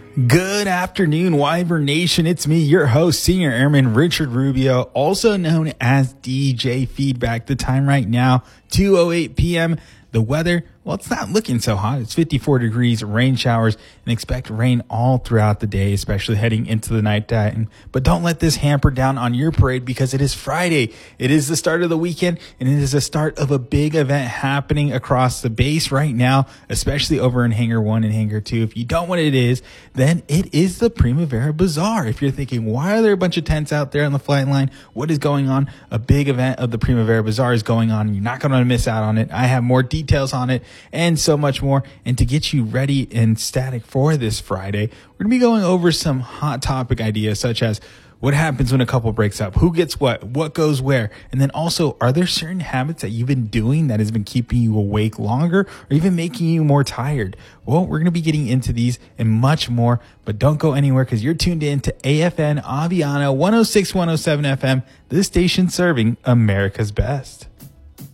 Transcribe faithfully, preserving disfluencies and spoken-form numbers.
Good afternoon, Wyvern Nation. It's me, your host, Senior Airman Richard Rubio, also known as D J Feedback. The time right now, two oh eight p.m. The weather, well, it's not looking so hot. It's fifty-four degrees, rain showers, and expect rain all throughout the day, especially heading into the night time. But don't let this hamper down on your parade because it is Friday. It is the start of the weekend, and it is the start of a big event happening across the base right now, especially over in Hangar one and Hangar two. If you don't know what it is, then it is the Primavera Bazaar. If you're thinking, why are there a bunch of tents out there on the flight line? What is going on? A big event of the Primavera Bazaar is going on. You're not going to miss out on it. I have more details details on it and so much more. And to get you ready and static for this Friday, we're going to be going over some hot topic ideas such as what happens when a couple breaks up, who gets what, what goes where, and then also, are there certain habits that you've been doing that has been keeping you awake longer or even making you more tired? Well, we're going to be getting into these and much more, but don't go anywhere because you're tuned in to A F N Aviano one oh six point one oh seven F M, this station serving America's best.